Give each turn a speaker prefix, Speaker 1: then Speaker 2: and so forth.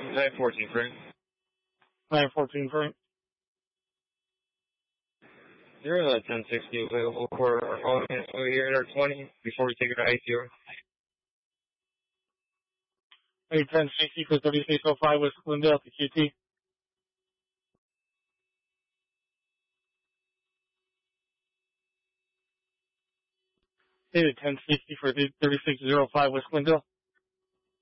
Speaker 1: 914, Frank.
Speaker 2: 914, Frank.
Speaker 1: There is a 1060 available for our call cancel here at our 20 before we take it to ICO.
Speaker 2: A 1060 for 3605 West Glendale to QT. A 1060 for 3605 West Glendale.